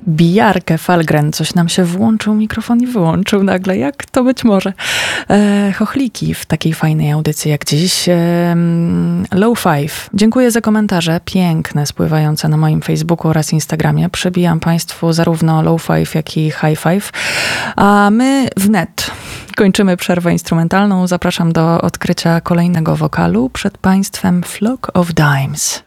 Bjarke Falgren. Coś nam się włączył, mikrofon i wyłączył nagle. Jak to być może? Chochliki w takiej fajnej audycji jak dziś. Low Five. Dziękuję za komentarze. Piękne, spływające na moim Facebooku oraz Instagramie. Przebijam Państwu zarówno Low Five, jak i High Five. A my wnet kończymy przerwę instrumentalną. Zapraszam do odkrycia kolejnego wokalu. Przed Państwem Flock of Dimes.